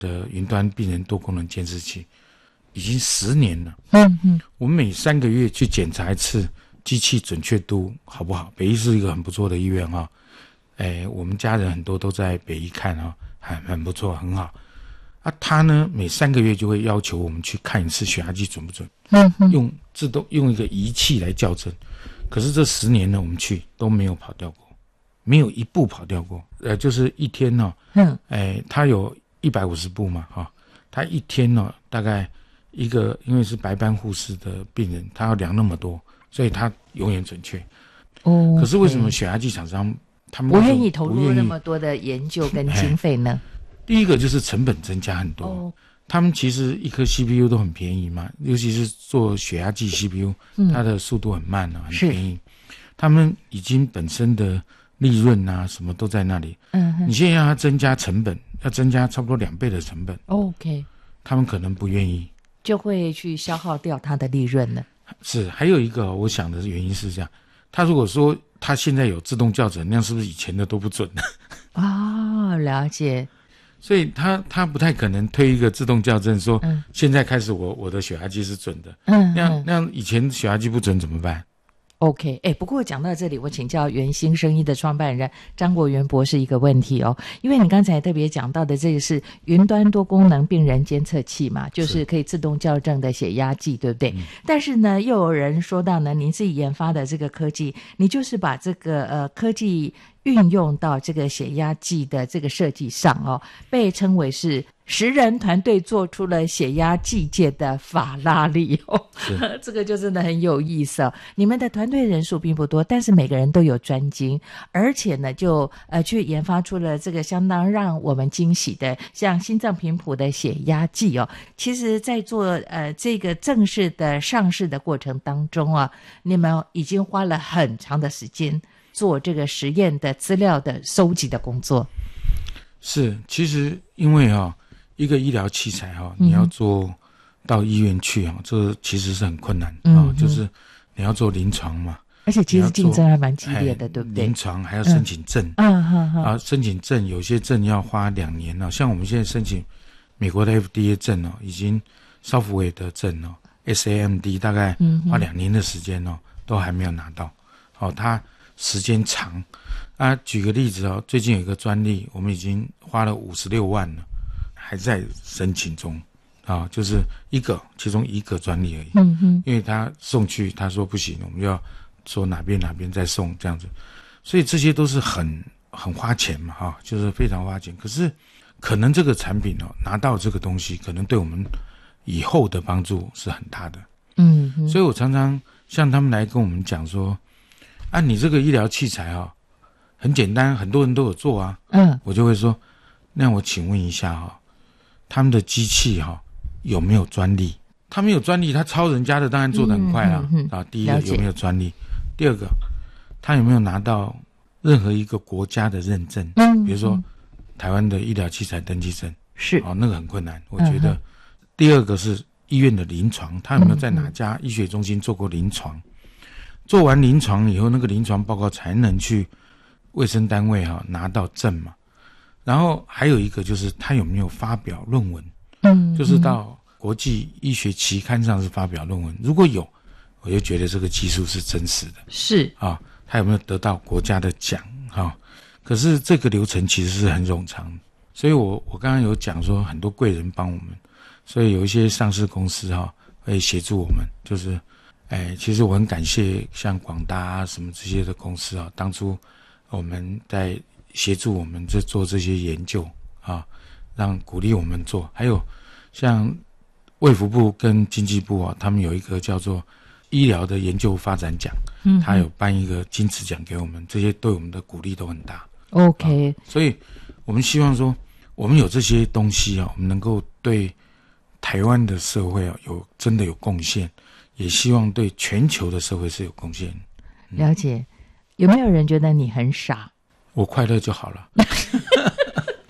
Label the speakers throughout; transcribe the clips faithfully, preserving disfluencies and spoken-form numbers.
Speaker 1: 的云端病人多功能监视器，已经十年了。
Speaker 2: 嗯嗯，
Speaker 1: 我们每三个月去检查一次机器准确度好不好？北医是一个很不错的医院哈、哦，哎，我们家人很多都在北医看哈、哦，很很不错，很好。啊，他呢每三个月就会要求我们去看一次血压计准不准，
Speaker 2: 嗯嗯，
Speaker 1: 用自动用一个仪器来校正。可是这十年呢，我们去都没有跑掉过，没有一步跑掉过。呃，就是一天呢、哦，
Speaker 2: 嗯，
Speaker 1: 哎，他有一百五十步嘛，哈、哦，他一天呢、哦、大概一个，因为是白班护士的病人，他要量那么多，所以他永远准确。
Speaker 2: 哦，
Speaker 1: 可是为什么血压计厂商他们
Speaker 2: 不愿意投
Speaker 1: 不愿意
Speaker 2: 入那么多的研究跟经费呢？
Speaker 1: 第一个就是成本增加很多，
Speaker 2: 哦，
Speaker 1: 他们其实一颗 C P U 都很便宜嘛，尤其是做血压计 C P U，、嗯、它的速度很慢啊，很便宜。他们已经本身的利润啊什么都在那里，嗯，你现在让它增加成本，要增加差不多两倍的成本
Speaker 2: ，OK，
Speaker 1: 他们可能不愿意，
Speaker 2: 就会去消耗掉它的利润了。
Speaker 1: 是，还有一个我想的原因是这样，他如果说他现在有自动校准，那样是不是以前的都不准
Speaker 2: 啊、哦？了解。
Speaker 1: 所以他他不太可能推一个自动校正，说、嗯、现在开始我我的血压计是准的，嗯，那样那样以前血压计不准怎么办
Speaker 2: ？OK， 哎，不过讲到这里，我请教元兴生医的创办人张国元博士一个问题哦，因为你刚才特别讲到的这个是云端多功能病人监测器嘛，就是可以自动校正的血压计，对不对？嗯、但是呢，又有人说到呢，您自己研发的这个科技，你就是把这个呃科技运用到这个血压计的这个设计上哦，被称为是十人团队做出了血压计界的法拉利哦，这个就真的很有意思哦。你们的团队人数并不多，但是每个人都有专精，而且呢，就呃去研发出了这个相当让我们惊喜的，像心脏频谱的血压计哦。其实，在做呃这个正式的上市的过程当中啊，你们已经花了很长的时间做这个实验的资料的收集的工作。
Speaker 1: 是，其实因为啊、哦，一个医疗器材哈、哦，你要做到医院去啊、哦，这个其实是很困难啊、嗯哦，就是你要做临床嘛，
Speaker 2: 而且其实竞争还蛮激烈的，对不对？
Speaker 1: 临床还要申请证，
Speaker 2: 嗯嗯嗯，
Speaker 1: 啊，申请证有些证要花两年了、哦，像我们现在申请美国的 F D A 证哦，已经少福韦德证哦 ，S A M D 大概花两年的时间哦，都还没有拿到，哦，它时间长。啊，举个例子哦，最近有一个专利，我们已经花了五十六万了，还在申请中，啊，就是一个其中一个专利而已。嗯哼，因为他送去，他说不行，我们要说哪边哪边再送这样子，所以这些都是很很花钱嘛，哈、啊，就是非常花钱。可是可能这个产品哦，拿到这个东西，可能对我们以后的帮助是很大的。嗯哼，所以我常常像他们来跟我们讲说，啊，你这个医疗器材哦。很简单，很多人都有做啊。嗯，我就会说，那我请问一下哈、哦，他们的机器哈、哦、有没有专利？他没有专利，他抄人家的当然做得很快啦。嗯嗯嗯、啊，第一个有没有专利？第二个，他有没有拿到任何一个国家的认证？嗯，比如说台湾的医疗器材登记证，是哦，那个很困难。我觉得、嗯、第二个是医院的临床，他有没有在哪家医学中心做过临床？嗯、做完临床以后，那个临床报告才能去卫生单位哈、啊、拿到证嘛，然后还有一个就是他有没有发表论文，嗯，就是到国际医学期刊上是发表论文，如果有，我就觉得这个技术是真实的，是啊，他有没有得到国家的奖哈、啊？可是这个流程其实是很冗长，所以我我刚刚有讲说很多贵人帮我们，所以有一些上市公司哈、啊、会协助我们，就是哎，其实我很感谢像广达啊什么这些的公司啊，当初我们在协助我们在做这些研究啊，让鼓励我们做。还有像卫福部跟经济部啊，他们有一个叫做医疗的研究发展奖，嗯，他有颁一个金质奖给我们，这些对我们的鼓励都很大。OK，、啊、所以我们希望说，我们有这些东西啊，我们能够对台湾的社会啊有真的有贡献，也希望对全球的社会是有贡献。
Speaker 2: 嗯、了解。有没有人觉得你很傻？
Speaker 1: 我快乐就好了。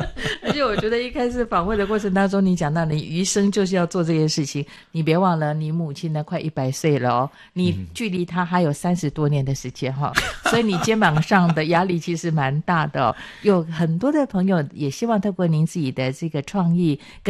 Speaker 2: 而且我觉得一开始访问的过程当中，你讲到你余生就是要做这件事情，你别忘了你母亲呢快一百岁了哦，你距离她还有三十多年的时间哈、哦，所以你肩膀上的压力其实蛮大的、哦。有很多的朋友也希望透过您自己的这个创意跟